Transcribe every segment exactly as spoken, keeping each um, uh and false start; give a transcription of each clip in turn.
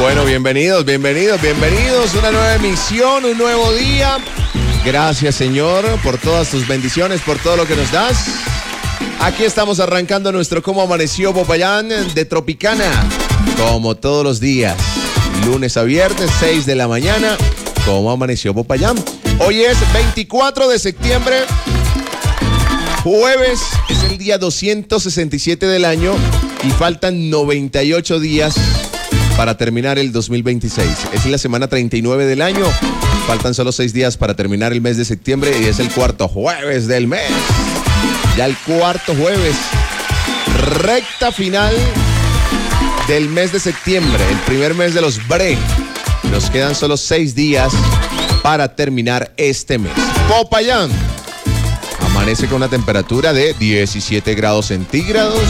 Bueno, bienvenidos, bienvenidos, bienvenidos. Una nueva emisión, un nuevo día. Gracias, Señor, por todas tus bendiciones, por todo lo que nos das. Aquí estamos arrancando nuestro Cómo Amaneció Popayán de Tropicana. Como todos los días, lunes a viernes, seis de la mañana, Cómo Amaneció Popayán. Hoy es veinticuatro de septiembre, jueves, es el día doscientos sesenta y siete del año y faltan noventa y ocho días para terminar el dos mil veintiséis. Es la semana treinta y nueve del año, faltan solo seis días para terminar el mes de septiembre y es el cuarto jueves del mes. Ya el cuarto jueves, recta final del mes de septiembre, el primer mes de los break. Nos quedan solo seis días para terminar este mes. Popayán amanece con una temperatura de diecisiete grados centígrados.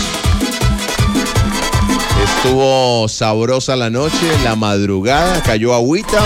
Estuvo sabrosa la noche, la madrugada, cayó agüita.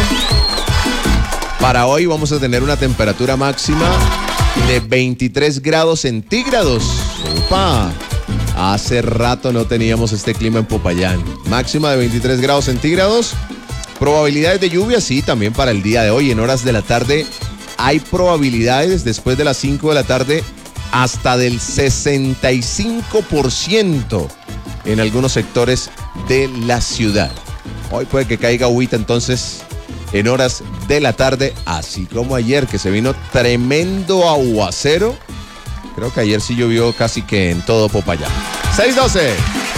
Para hoy vamos a tener una temperatura máxima de veintitrés grados centígrados. ¡Opa! Hace rato no teníamos este clima en Popayán. Máxima de veintitrés grados centígrados. Probabilidades de lluvia, sí, también para el día de hoy. En horas de la tarde hay probabilidades después de las cinco de la tarde hasta del sesenta y cinco por ciento en algunos sectores de la ciudad. Hoy puede que caiga agüita entonces en horas de la tarde, así como ayer que se vino tremendo aguacero. Creo que ayer sí llovió casi que en todo Popayán. seis doce.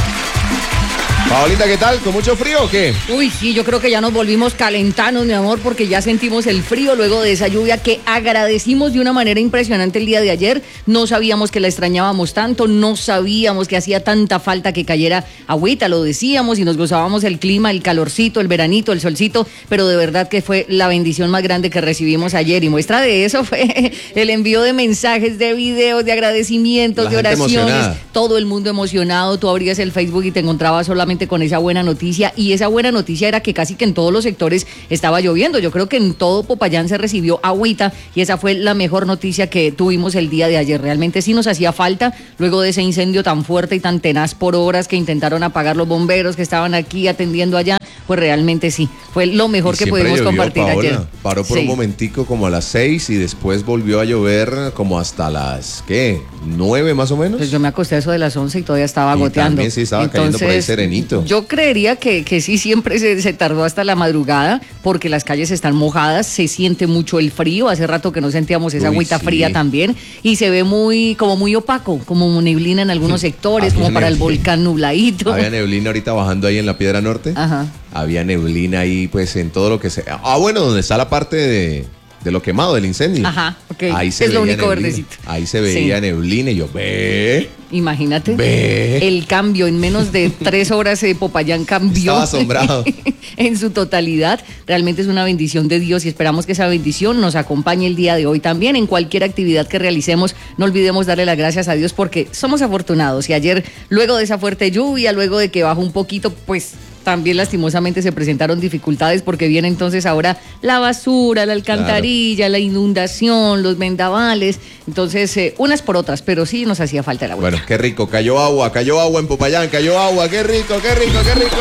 Paolita, ¿qué tal? ¿Con mucho frío o qué? Uy, sí, yo creo que ya nos volvimos calentanos, mi amor, porque ya sentimos el frío luego de esa lluvia que agradecimos de una manera impresionante el día de ayer. No sabíamos que la extrañábamos tanto, no sabíamos que hacía tanta falta que cayera agüita, lo decíamos y nos gozábamos el clima, el calorcito, el veranito, el solcito, pero de verdad que fue la bendición más grande que recibimos ayer y muestra de eso fue el envío de mensajes, de videos, de agradecimientos, la de oraciones, emocionada. Todo el mundo emocionado. Tú abrías el Facebook y te encontrabas solamente con esa buena noticia, y esa buena noticia era que casi que en todos los sectores estaba lloviendo. Yo creo que en todo Popayán se recibió agüita y esa fue la mejor noticia que tuvimos el día de ayer. Realmente sí nos hacía falta luego de ese incendio tan fuerte y tan tenaz por horas que intentaron apagar los bomberos que estaban aquí atendiendo allá. Pues realmente sí, fue lo mejor y que pudimos llovió, compartir Paola, ayer. Paró por sí. un momentico como a las seis y después volvió a llover como hasta las, ¿qué? ¿nueve más o menos? Pues yo me acosté a eso de las once y todavía estaba y goteando. También sí estaba Entonces, cayendo por ahí serenito. Yo creería que, que sí, siempre se, se tardó hasta la madrugada porque las calles están mojadas, se siente mucho el frío, hace rato que no sentíamos esa Uy, agüita sí. fría también y se ve muy, como muy opaco, como neblina en algunos sectores, como para el volcán nubladito. Había neblina ahorita bajando ahí en la Piedra Norte. Ajá. Había neblina ahí, pues, en todo lo que se... Ah, bueno, donde está la parte de, de lo quemado, del incendio. Ajá, ok. Ahí se es veía lo único neblina. verdecito. Ahí se veía sí. neblina y yo, ve... Imagínate, ve. el cambio en menos de tres horas de Popayán cambió. Estaba asombrado. En su totalidad. Realmente es una bendición de Dios y esperamos que esa bendición nos acompañe el día de hoy también. En cualquier actividad que realicemos, no olvidemos darle las gracias a Dios porque somos afortunados. Y ayer, luego de esa fuerte lluvia, luego de que bajó un poquito, pues... también lastimosamente se presentaron dificultades porque viene entonces ahora la basura, la alcantarilla, claro. la inundación, los vendavales, entonces eh, unas por otras, pero sí nos hacía falta el agua. Bueno, qué rico, cayó agua, cayó agua en Popayán, cayó agua, qué rico, qué rico, qué rico.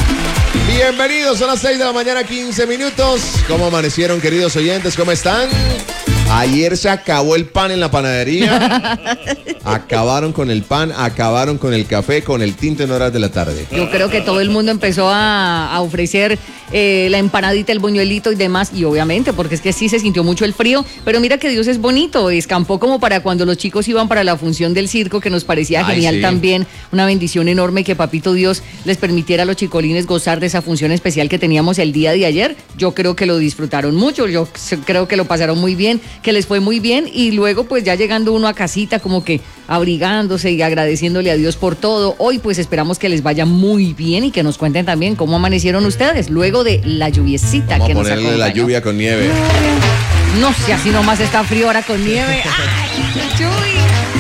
Bienvenidos, son las seis de la mañana, quince minutos. ¿Cómo amanecieron, queridos oyentes? ¿Cómo están? Ayer se acabó el pan en la panadería. Acabaron con el pan, acabaron con el café, con el tinto en horas de la tarde. Yo creo que todo el mundo empezó a, a ofrecer eh, la empanadita, el buñuelito y demás. Y obviamente, porque es que sí se sintió mucho el frío. Pero mira que Dios es bonito. Escampó como para cuando los chicos iban para la función del circo, que nos parecía Ay, genial sí. también. Una bendición enorme que Papito Dios les permitiera a los chicolines gozar de esa función especial que teníamos el día de ayer. Yo creo que lo disfrutaron mucho. Yo creo que lo pasaron muy bien, que les fue muy bien. Y luego pues ya llegando uno a casita como que abrigándose y agradeciéndole a Dios por todo. Hoy pues esperamos que les vaya muy bien y que nos cuenten también cómo amanecieron ustedes luego de la lluviecita Vamos que a nos ponerle acompañó. La lluvia con nieve. No sé, así nomás está frío ahora con nieve. ¡Ay, Chuy!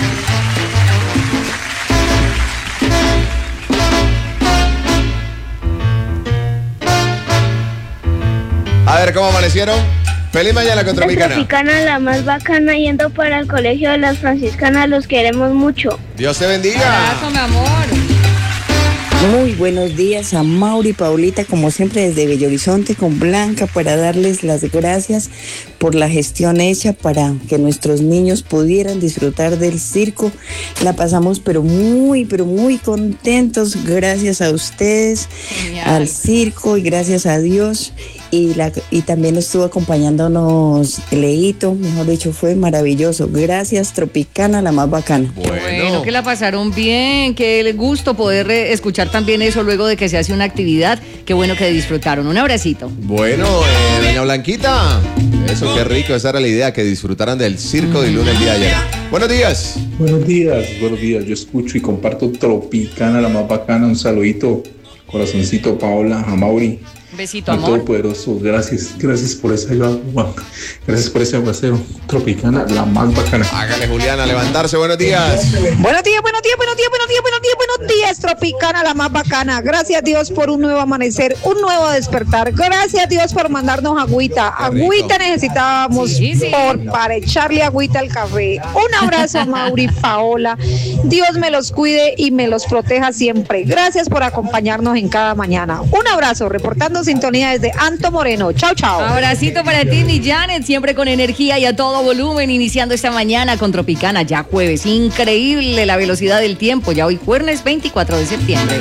A ver, ¿cómo amanecieron? Feliz mañana con Tropicana. Tropicana, la más bacana, yendo para el colegio de las franciscanas, los queremos mucho. Dios te bendiga. Abrazo, mi amor. Muy buenos días a Mauri y Paulita, como siempre desde Bello Horizonte con Blanca, para darles las gracias por la gestión hecha para que nuestros niños pudieran disfrutar del circo. La pasamos pero muy, pero muy contentos, gracias a ustedes, Genial. Al circo y gracias a Dios. Y, la, y también estuvo acompañándonos Leito, mejor dicho, fue maravilloso. Gracias, Tropicana, la más bacana. Bueno, bueno que la pasaron bien, qué gusto poder escuchar también eso luego de que se hace una actividad. Qué bueno que disfrutaron. Un abracito. Bueno, eh, doña Blanquita, eso qué rico, esa era la idea, que disfrutaran del circo de Luna el día de ayer. Buenos días. Buenos días, buenos días. Yo escucho y comparto Tropicana, la más bacana. Un saludito, corazoncito, Paola, a Mauri. Besito, al amor. Todopoderoso, gracias, gracias por ese ayuda, gracias por ese aguacero. Tropicana, la más bacana. Hágale, Juliana, levantarse, buenos días. Buenos días, buenos días, buenos días, buenos días, buenos días, buenos días, Tropicana, la más bacana. Gracias a Dios por un nuevo amanecer, un nuevo despertar. Gracias a Dios por mandarnos agüita. Agüita necesitábamos sí, sí. Por, para echarle agüita al café. Un abrazo a Mauri, Paola. Dios me los cuide y me los proteja siempre. Gracias por acompañarnos en cada mañana. Un abrazo, reportando sintonía desde Anto Moreno. Chao, chao. Abracito para ti, mi Janet, siempre con energía y a todo volumen, iniciando esta mañana con Tropicana, ya jueves. Increíble la velocidad del tiempo, ya hoy jueves veinticuatro de septiembre.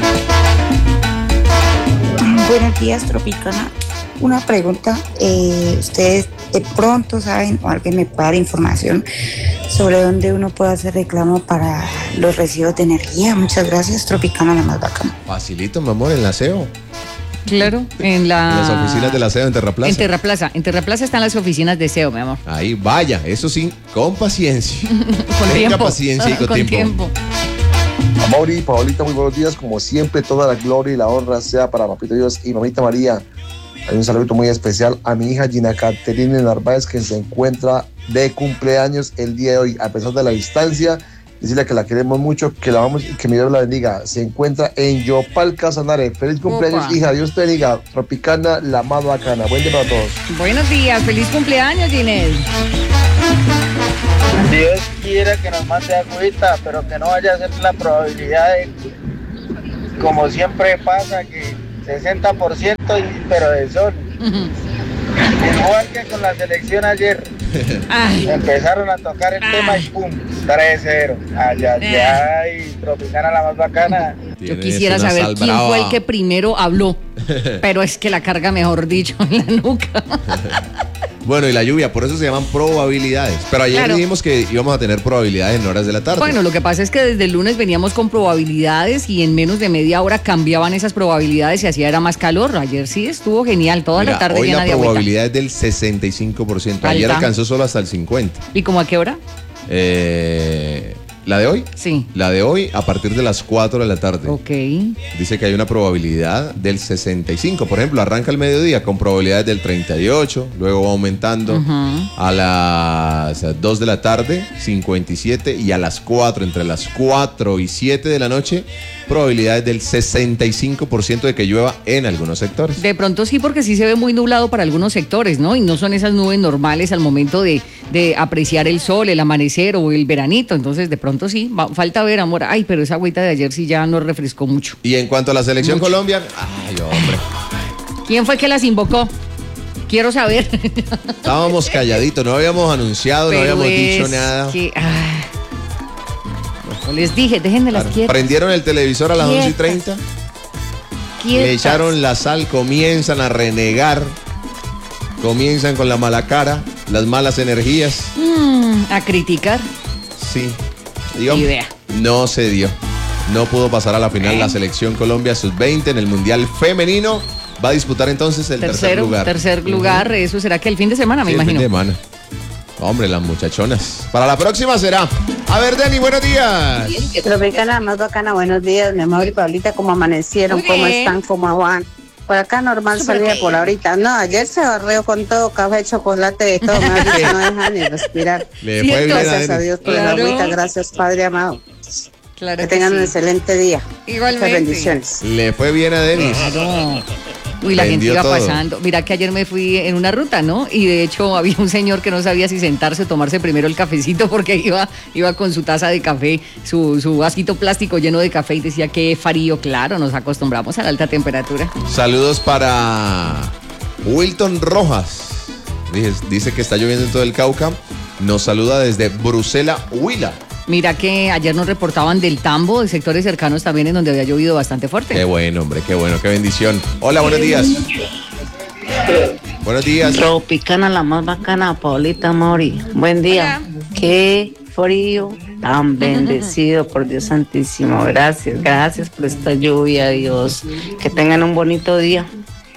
Buenos días, Tropicana. Una pregunta, eh, ustedes de pronto saben o alguien me puede dar información sobre dónde uno puede hacer reclamo para los recibos de energía. Muchas gracias, Tropicana, la más bacana. Facilito, mi amor, en la S E O. Claro, en, la... en las oficinas de la S E O en Terraplaza. En Terraplaza, en Terraplaza están las oficinas de S E O, mi amor. Ahí vaya, eso sí, con paciencia. con Tenga tiempo. paciencia y con, con tiempo. tiempo. Amaury, Paolita, muy buenos días. Como siempre, toda la gloria y la honra sea para Papito Dios y Mamita María. Hay un saludo muy especial a mi hija Gina Caterina Narváez, que se encuentra de cumpleaños el día de hoy, a pesar de la distancia. Decirle que la queremos mucho, que la vamos y que mi Dios la bendiga. Se encuentra en Yopal, Casanare. Feliz cumpleaños, Opa. Hija. Dios te bendiga. Tropicana, la más bacana. Buen día para todos. Buenos días. Feliz cumpleaños, Ginés. Dios quiera que nos mande agüita, pero que no vaya a ser la probabilidad de, como siempre pasa, que sesenta por ciento, pero de sol. Uh-huh. Igual que con la selección ayer. Ay. Empezaron a tocar el ay. tema y pum, tres cero. Ay, ay, ay, Tropicana, la más bacana. Yo quisiera saber quién brava. fue el que primero habló, pero es que la carga, mejor dicho, en la nuca. Bueno, y la lluvia, por eso se llaman probabilidades. Pero ayer claro. dijimos que íbamos a tener probabilidades en horas de la tarde. Bueno, lo que pasa es que desde el lunes veníamos con probabilidades y en menos de media hora cambiaban esas probabilidades y hacía era más calor. Ayer sí estuvo genial, toda Mira, la tarde llena de agüita. Hoy la probabilidad es del sesenta y cinco por ciento. Ayer Alta. alcanzó solo hasta el cincuenta por ciento. ¿Y cómo a qué hora? Eh... ¿La de hoy? Sí. La de hoy a partir de las cuatro de la tarde. Ok. Dice que hay una probabilidad del sesenta y cinco. Por ejemplo, arranca el mediodía con probabilidades del treinta y ocho, luego va aumentando uh-huh. a las dos de la tarde, cincuenta y siete, y a las cuatro, entre las cuatro y siete de la noche, probabilidades del sesenta y cinco por ciento de que llueva en algunos sectores. De pronto sí, porque sí se ve muy nublado para algunos sectores, ¿no? Y no son esas nubes normales al momento de, de apreciar el sol, el amanecer o el veranito. Entonces, de pronto sí, va, falta ver, amor. Ay, pero esa agüita de ayer sí ya nos refrescó mucho. Y en cuanto a la selección mucho. Colombia, ay, hombre. ¿Quién fue que las invocó? Quiero saber. Estábamos calladitos, no habíamos anunciado, pero no habíamos dicho nada. Que, ah, les dije, déjenme las claro. quietas. Prendieron el televisor a las quietas. once y treinta. Quietas. Le echaron la sal, comienzan a renegar. Comienzan con la mala cara, las malas energías. Mm, a criticar. Sí. Digo, idea. No se dio. No pudo pasar a la final eh. la selección Colombia sub veinte en el Mundial Femenino. Va a disputar entonces el Tercero, tercer lugar. Tercer lugar, uh-huh. Eso será que el fin de semana, me sí, imagino. El fin de semana. Hombre, las muchachonas. Para la próxima será. A ver, Dani, buenos días. Tropicana, más bacana, buenos días, mi amor y Paulita, ¿cómo amanecieron? ¿Cómo están? ¿Cómo van? Por acá normal salida por ahorita. No, ayer se barrió con todo, café, chocolate, de todo. Me dicho, no deja ni respirar. Le fue bien gracias a, a Dios por claro. la agüita, gracias Padre amado. Claro que, que tengan sí. un excelente día. Igualmente. Muchas bendiciones. Le fue bien a Denis. Claro. Uy, la gente Vendió iba todo. pasando. Mira que ayer me fui en una ruta, ¿no? Y de hecho había un señor que no sabía si sentarse o tomarse primero el cafecito porque iba, iba con su taza de café, su, su vasito plástico lleno de café y decía que frío, claro, nos acostumbramos a la alta temperatura. Saludos para Wilton Rojas. Dice, dice que está lloviendo en todo el Cauca. Nos saluda desde Bruselas, Huila. Mira que ayer nos reportaban del Tambo, de sectores cercanos también en donde había llovido bastante fuerte. Qué bueno, hombre, qué bueno, qué bendición. Hola, buenos días. Buenos días. Tropicana, la más bacana, Paulita Mori. Buen día. Hola. Qué frío tan bendecido por Dios Santísimo. Gracias, gracias por esta lluvia, Dios. Que tengan un bonito día.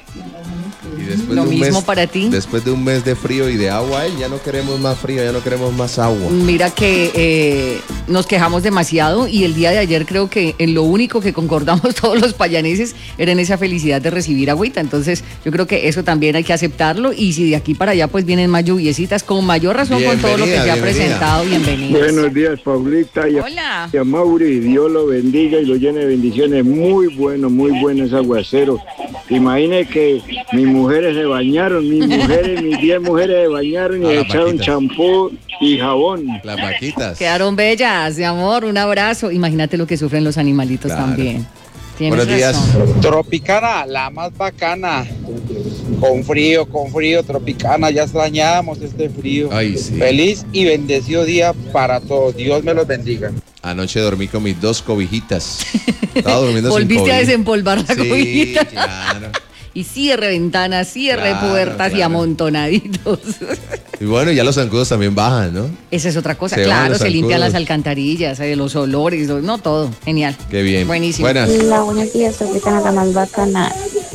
Y después Lo de un mismo mes, para ti. Después de un mes de frío y de agua, ay, ya no queremos más frío, ya no queremos más agua. Mira que eh, nos quejamos demasiado y el día de ayer creo que en lo único que concordamos todos los payaneses era en esa felicidad de recibir agüita. Entonces yo creo que eso también hay que aceptarlo y si de aquí para allá pues vienen más lluviecitas, con mayor razón con todo lo que se ha Bienvenida, presentado, bienvenidos. Buenos días, Paulita y a, Hola. y a Mauri. Dios lo bendiga y lo llene de bendiciones. Muy bueno, muy bueno ese aguacero. Imagine que mis mujeres se bañaron, mis mujeres, mis diez mujeres se bañaron y Ah, se las echaron vaquitas. champú y jabón. Las vaquitas. Quedaron bellas, de amor, un abrazo. Imagínate lo que sufren los animalitos Claro. también. Tienes Buenos días. razón. Tropicana, la más bacana. Con frío, con frío, Tropicana, ya extrañábamos este frío. Ay, sí. Feliz y bendecido día para todos. Dios me los bendiga. Anoche dormí con mis dos cobijitas. Estaba durmiendo sin Volviste a cobija. desempolvar la Sí, cobijita. claro. Y cierre ventanas, cierre Claro, puertas y claro. amontonaditos. Y bueno, ya los zancudos también bajan, ¿no? Esa es otra cosa. Se van claro, los se limpian zancudos. las alcantarillas, eh, los olores, los- no todo. Genial. Qué bien. Buenísimo. Buenas. Hola, buenos días, Tropicana, la más bacana.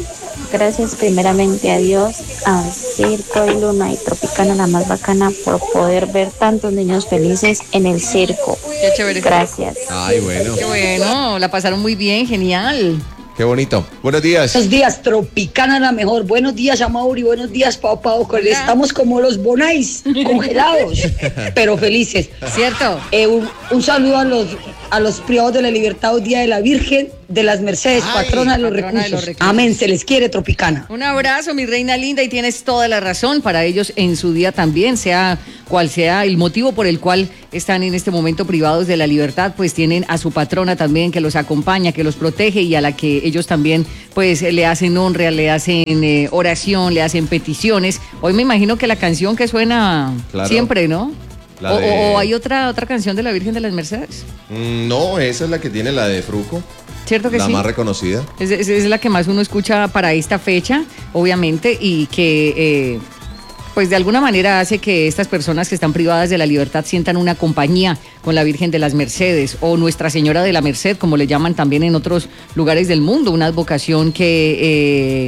Gracias primeramente a Dios, al Circo y Luna y Tropicana, la más bacana, por poder ver tantos niños felices en el circo. Qué chévere. Gracias. Ay, bueno. Qué bueno, la pasaron muy bien, genial. Qué bonito. Buenos días. Buenos días, Tropicana la mejor. Buenos días, Amauri. Buenos días, Pau Pau. Que estamos como los bonais, congelados, pero felices. ¿Cierto? Eh, un, un saludo a los, a los privados de la libertad, hoy Día de la Virgen de las Mercedes, Ay, patrona, de los, patrona de recursos. los recursos. Amén, se les quiere, Tropicana. Un abrazo, mi reina linda, y tienes toda la razón. Para ellos en su día también, sea cual sea el motivo por el cual están en este momento privados de la libertad, pues tienen a su patrona también que los acompaña, que los protege y a la que ellos también pues le hacen honra, le hacen eh, oración, le hacen peticiones. Hoy me imagino que la canción que suena Claro. siempre, ¿no? La O, de- o- o hay otra otra canción de la Virgen de las Mercedes. Mm, No, esa es la que tiene la de Fruco. ¿Cierto que La sí? más reconocida. Es, es- es la que más uno escucha para esta fecha, obviamente, y que eh, pues de alguna manera hace que estas personas que están privadas de la libertad sientan una compañía con la Virgen de las Mercedes o Nuestra Señora de la Merced, como le llaman también en otros lugares del mundo, una advocación que... eh,